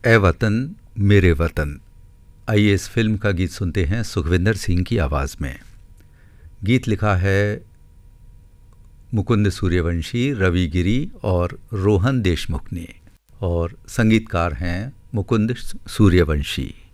ए वतन मेरे वतन। आइए इस फिल्म का गीत सुनते हैं सुखविंदर सिंह की आवाज़ में। गीत लिखा है मुकुंद सूर्यवंशी, रवि गिरी और रोहन देशमुख ने, और संगीतकार हैं मुकुंद सूर्यवंशी।